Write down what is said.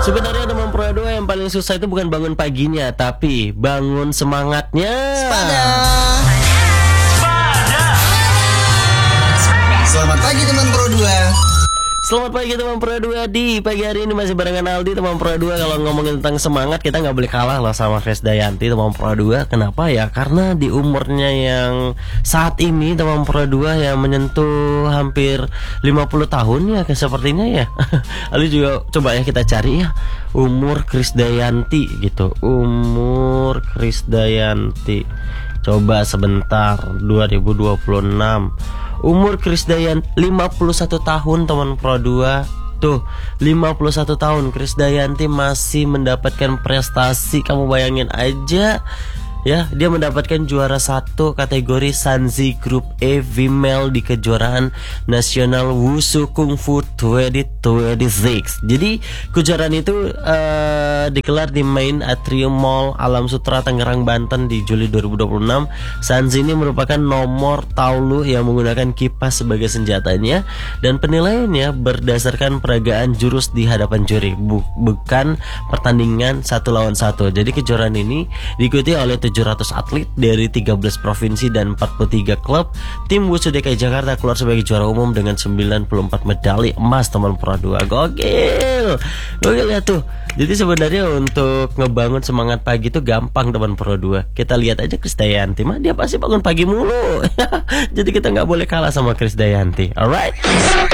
Sebenarnya teman Pro 2 yang paling susah itu bukan bangun paginya, tapi bangun semangatnya. Selamat pagi teman Pro 2. Selamat pagi teman Pro 2. Di pagi hari ini masih barengan Aldi teman Pro 2. Kalau ngomongin tentang semangat, kita nggak boleh kalah loh sama Krisdayanti teman Pro 2. Kenapa ya? Karena di umurnya yang saat ini teman Pro 2 yang menyentuh hampir 50 tahun ya, sepertinya ya. Aldi juga coba ya kita cari ya umur Krisdayanti gitu. Umur Krisdayanti. Coba sebentar, 2026. Umur Krisdayanti 51 tahun teman Pro 2. Tuh, 51 tahun Krisdayanti masih mendapatkan prestasi. Kamu bayangin aja ya, dia mendapatkan juara 1 kategori Sanzi Group E Female di kejuaraan nasional Wushu Kung Fu 2026. Jadi kejuaraan itu digelar di Main Atrium Mall Alam Sutra Tangerang Banten di Juli 2026. Sanzi ini merupakan nomor taulu yang menggunakan kipas sebagai senjatanya, dan penilaiannya berdasarkan peragaan jurus di hadapan juri, bukan pertandingan 1 lawan 1. Jadi kejuaraan ini diikuti oleh 700 atlet dari 13 provinsi dan 43 klub. Tim Wushu DKI Jakarta keluar sebagai juara umum dengan 94 medali emas teman Pro 2. Gokil ya tuh. Jadi sebenarnya untuk ngebangun semangat pagi itu gampang teman Pro 2. Kita lihat aja Krisdayanti mah, dia pasti bangun pagi mulu. Jadi kita nggak boleh kalah sama Krisdayanti. Alright.